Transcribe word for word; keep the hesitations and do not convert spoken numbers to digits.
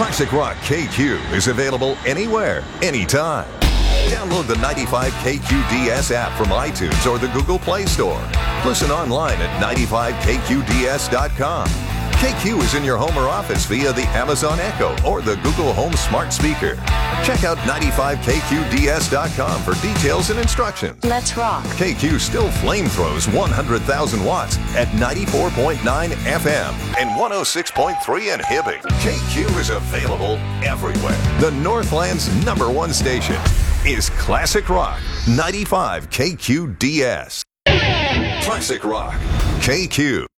Classic Rock K Q is available anywhere, anytime. Download the ninety-five K Q D S app from iTunes or the Google Play Store. Listen online at ninety-five K Q D S dot com. K Q is in your home or office via the Amazon Echo or the Google Home smart speaker. Check out ninety-five K Q D S dot com for details and instructions. Let's rock. K Q still flame throws one hundred thousand watts at ninety-four point nine F M and one oh six point three in Hibbing. K Q is available everywhere. The Northland's number one station is Classic Rock ninety-five K Q D S. Classic Rock K Q.